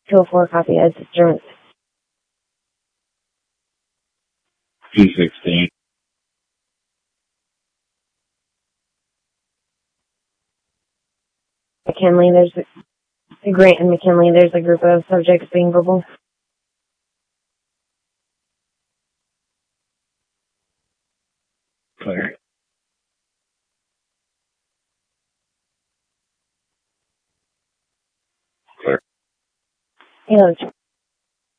204 copy. It's German. P16. McKinley, there's Grant and McKinley, there's a group of subjects being verbal. Clear. Clear. Hello.